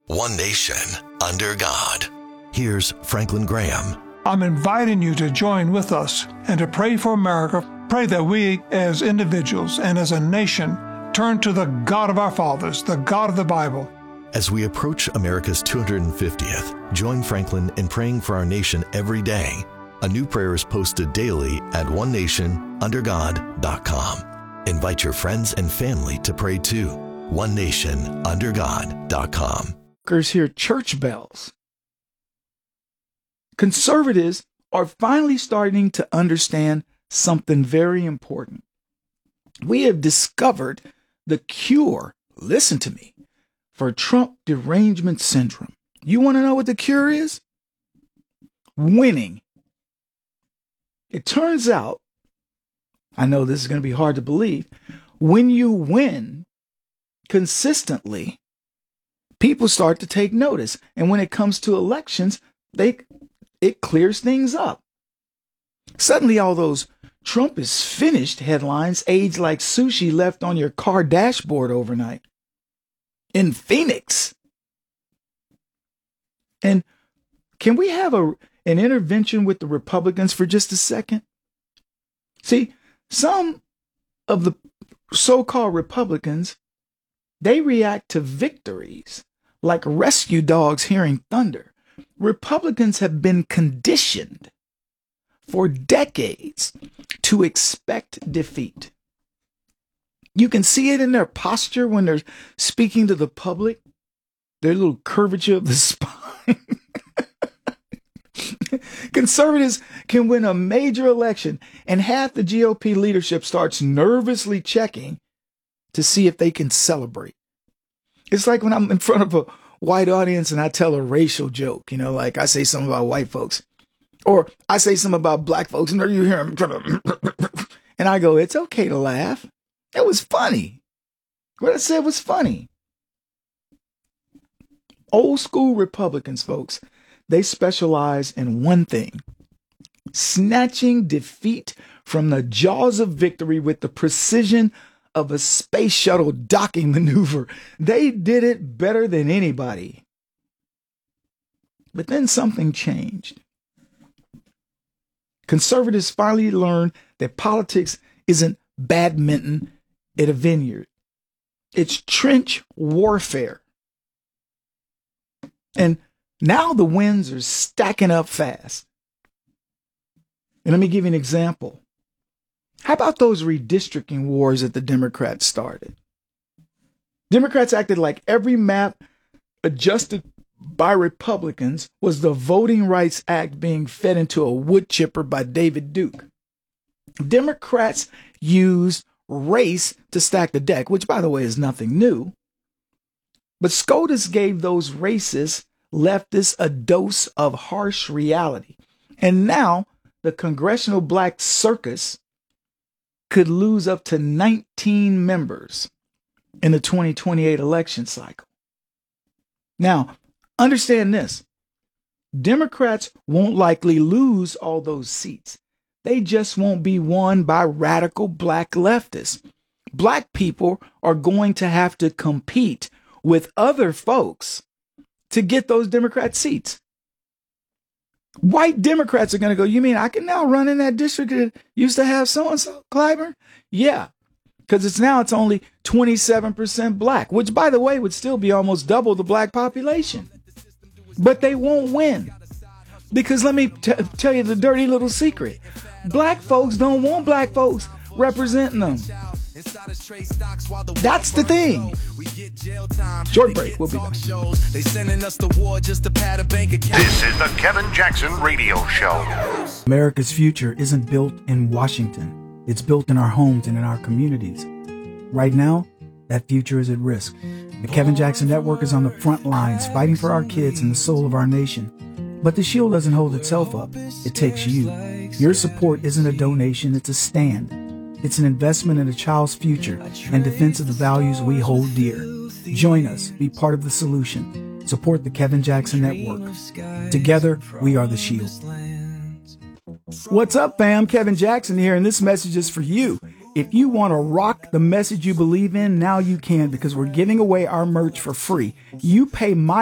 One nation, under God. Here's Franklin Graham. I'm inviting you to join with us and to pray for America. Pray that we, as individuals and as a nation, turn to the God of our fathers, the God of the Bible. As we approach America's 250th, join Franklin in praying for our nation every day. A new prayer is posted daily at onenationundergod.com. Invite your friends and family to pray too. onenationundergod.com. Hear church bells. Conservatives are finally starting to understand something very important. We have discovered the cure, listen to me, for Trump derangement syndrome. You want to know what the cure is? Winning. It turns out, I know this is going to be hard to believe, when you win consistently, people start to take notice. And when it comes to elections, it clears things up. Suddenly, all those Trump is finished headlines age like sushi left on your car dashboard overnight in Phoenix. And can we have an intervention with the Republicans for just a second? See, some of the so-called Republicans, they react to victories like rescue dogs hearing thunder. Republicans have been conditioned for decades to expect defeat. You can see it in their posture when they're speaking to the public, their little curvature of the spine. Conservatives can win a major election and half the GOP leadership starts nervously checking to see if they can celebrate. It's like when I'm in front of a white audience and I tell a racial joke, like I say something about white folks or I say something about black folks and you hear them and I go, it's okay to laugh. It was funny. What I said was funny. Old school Republicans, folks, they specialize in one thing: snatching defeat from the jaws of victory with the precision of a space shuttle docking maneuver. They did it better than anybody. But then something changed. Conservatives finally learned that politics isn't badminton at a vineyard. It's trench warfare. And now the wins are stacking up fast. And let me give you an example. How about those redistricting wars that the Democrats started? Democrats acted like every map adjusted by Republicans was the Voting Rights Act being fed into a wood chipper by David Duke. Democrats used race to stack the deck, which, by the way, is nothing new. But SCOTUS gave those racist leftists a dose of harsh reality. And now the Congressional Black Circus could lose up to 19 members in the 2028 election cycle. Now, understand this. Democrats won't likely lose all those seats. They just won't be won by radical black leftists. Black people are going to have to compete with other folks to get those Democrat seats. White Democrats are going to go, you mean I can now run in that district that used to have so-and-so, Clyburn? Yeah, because it's only 27% black, which, by the way, would still be almost double the black population. But they won't win. Because let me tell you the dirty little secret. Black folks don't want black folks representing them. That's the thing. Short break. We'll be back. This is the Kevin Jackson Radio Show. America's future isn't built in Washington. It's built in our homes and in our communities. Right now, that future is at risk. The Kevin Jackson Network is on the front lines fighting for our kids and the soul of our nation. But the shield doesn't hold itself up. It takes you. Your support isn't a donation, it's a stand. It's an investment in a child's future and defense of the values we hold dear. Join us. Be part of the solution. Support the Kevin Jackson Network. Together, we are the shield. What's up, fam? Kevin Jackson here, and this message is for you. If you want to rock the message you believe in, now you can, because we're giving away our merch for free. You pay my